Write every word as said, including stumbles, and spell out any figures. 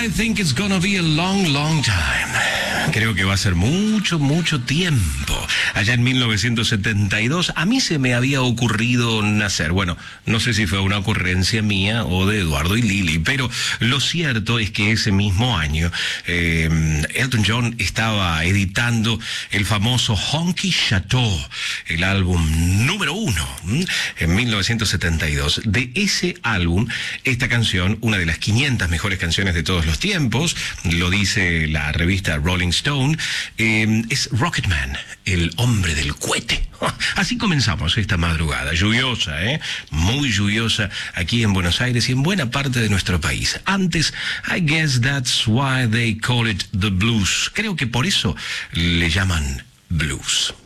I think it's gonna be a long, long time. Creo que va a ser mucho, mucho tiempo. Allá en mil novecientos setenta y dos, a mí se me había ocurrido nacer. Bueno, no sé si fue una ocurrencia mía o de Eduardo y Lili, pero lo cierto es que ese mismo año eh, Elton John estaba editando el famoso Honky Chateau, el álbum número uno, en mil novecientos setenta y dos. De ese álbum, esta canción, una de las quinientas mejores canciones de todos los tiempos, lo dice la revista Rolling Stone, eh, es Rocketman, el hombre del cohete. Así comenzamos esta madrugada, lluviosa, ¿eh? Muy lluviosa aquí en Buenos Aires y en buena parte de nuestro país. Antes, I guess that's why they call it the blues. Creo que por eso le llaman blues.